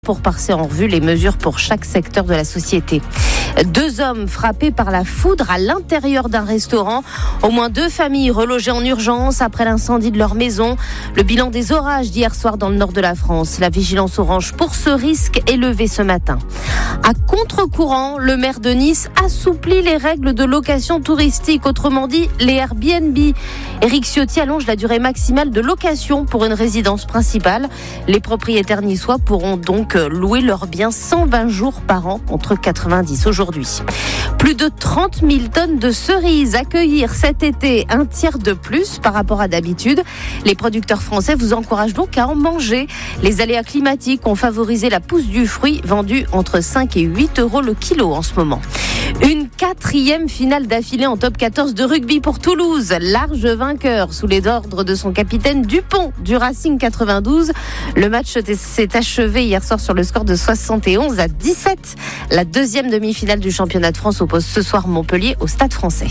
pour passer en revue les mesures pour chaque secteur de la société. 2 hommes frappés par la foudre à l'intérieur d'un restaurant. Au moins 2 familles relogées en urgence après l'incendie de leur maison. Le bilan des orages d'hier soir dans le nord de la France. La vigilance orange pour ce risque est levée ce matin. À contre-courant, le maire de Nice assouplit les règles de location touristique, autrement dit les Airbnb. Éric Ciotti allonge la durée maximale de location pour une résidence principale. Les propriétaires niçois pourront donc louer leurs biens 120 jours par an contre 90 aujourd'hui. Plus de 30 000 tonnes de cerises accueillir cet été, un tiers de plus par rapport à d'habitude. Les producteurs français vous encouragent donc à en manger. Les aléas climatiques ont favorisé la pousse du fruit, vendue entre 5 et 8 euros le kilo en ce moment. Une 4e finale d'affilée en top 14 de rugby pour Toulouse. Large vainqueur sous les ordres de son capitaine Dupont du Racing 92. Le match s'est achevé hier soir sur le score de 71-17. La 2e demi-finale du championnat de France oppose ce soir Montpellier au Stade Français.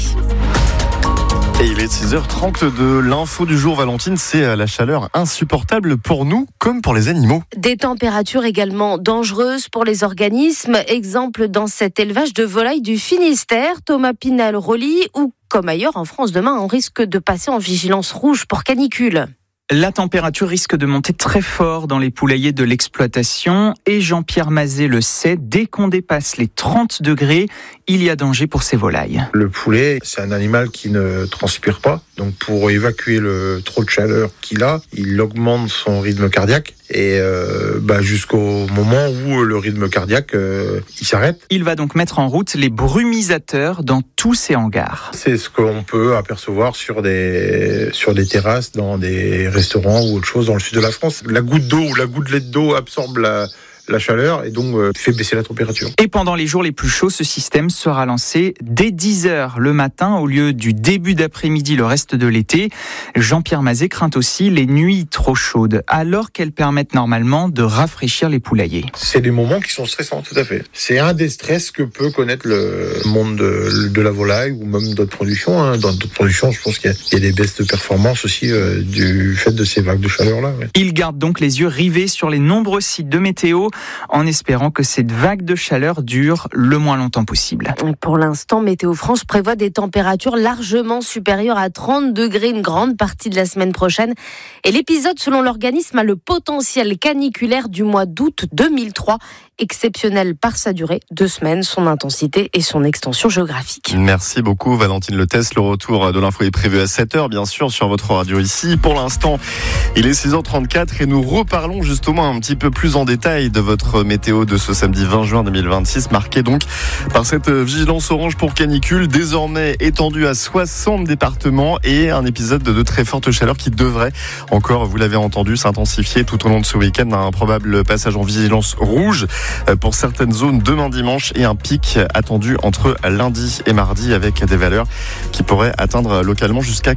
Et il est 6h32. L'info du jour, Valentine, c'est la chaleur insupportable pour nous comme pour les animaux. Des températures également dangereuses pour les organismes. Exemple dans cet élevage de volailles du Finistère, Thomas Pinal-Rolly, où, comme ailleurs en France demain, on risque de passer en vigilance rouge pour canicule. La température risque de monter très fort dans les poulaillers de l'exploitation et Jean-Pierre Mazet le sait, dès qu'on dépasse les 30 degrés, il y a danger pour ces volailles. Le poulet, c'est un animal qui ne transpire pas. Donc pour évacuer le trop de chaleur qu'il a, il augmente son rythme cardiaque et jusqu'au moment où le rythme cardiaque il s'arrête. Il va donc mettre en route les brumisateurs dans tous ses hangars. C'est ce qu'on peut apercevoir sur des terrasses, dans des restaurants ou autre chose dans le sud de la France. La goutte d'eau ou la gouttelette d'eau absorbe la chaleur et donc fait baisser la température. Et pendant les jours les plus chauds, ce système sera lancé dès 10h le matin au lieu du début d'après-midi le reste de l'été. Jean-Pierre Mazet craint aussi les nuits trop chaudes, alors qu'elles permettent normalement de rafraîchir les poulaillers. C'est des moments qui sont stressants, tout à fait. C'est un des stress que peut connaître le monde de la volaille ou même d'autres productions. Dans d'autres productions, je pense qu'il y a des baisses de performance aussi du fait de ces vagues de chaleur-là. Ouais. Il garde donc les yeux rivés sur les nombreux sites de météo, en espérant que cette vague de chaleur dure le moins longtemps possible. Pour l'instant, Météo France prévoit des températures largement supérieures à 30 degrés une grande partie de la semaine prochaine. Et l'épisode, selon l'organisme, a le potentiel caniculaire du mois d'août 2003, exceptionnel par sa durée, 2 semaines, son intensité et son extension géographique. Merci beaucoup Valentine Letès. Le retour de l'info est prévu à 7h, bien sûr, sur votre radio ici. Pour l'instant, il est 6h34 et nous reparlons justement un petit peu plus en détail de votre météo de ce samedi 20 juin 2026, marqué donc par cette vigilance orange pour canicule, désormais étendue à 60 départements et un épisode de très forte chaleur qui devrait encore, vous l'avez entendu, s'intensifier tout au long de ce week-end. Un probable passage en vigilance rouge pour certaines zones demain dimanche et un pic attendu entre lundi et mardi avec des valeurs qui pourraient atteindre localement jusqu'à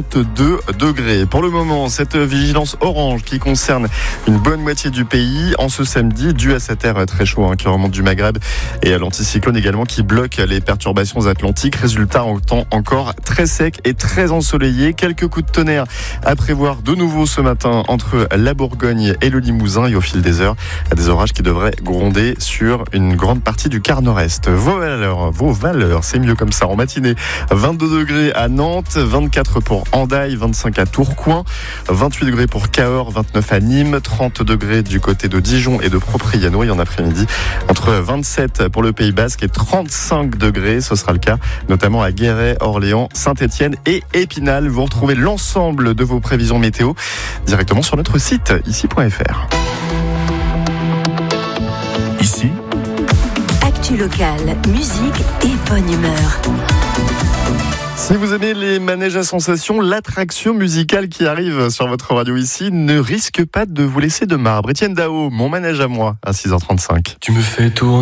42 degrés. Pour le moment, cette vigilance orange qui concerne une bonne moitié du pays en ce samedi, dû à cet air très chaud qui remonte du Maghreb et à l'anticyclone également qui bloque les perturbations atlantiques. Résultat, en temps encore très sec et très ensoleillé. Quelques coups de tonnerre à prévoir de nouveau ce matin entre la Bourgogne et le Limousin et au fil des heures, des orages qui devraient gronder sur une grande partie du quart nord-est. Vos valeurs, c'est mieux comme ça. En matinée, 22 degrés à Nantes, 24 pour Hendaye, 25 à Tourcoing, 28 degrés pour Cahors, 29 à Nîmes, 30 degrés du côté de Dijon et de Propriano. Et en après-midi, entre 27 pour le Pays Basque et 35 degrés. Ce sera le cas notamment à Guéret, Orléans, Saint-Étienne et Épinal. Vous retrouvez l'ensemble de vos prévisions météo directement sur notre site ici.fr. Ici, actu locale, musique et bonne humeur. Si vous aimez les manèges à sensations, l'attraction musicale qui arrive sur votre radio ici ne risque pas de vous laisser de marbre. Étienne Dao, mon manège à moi, à 6h35. Tu me fais tourner.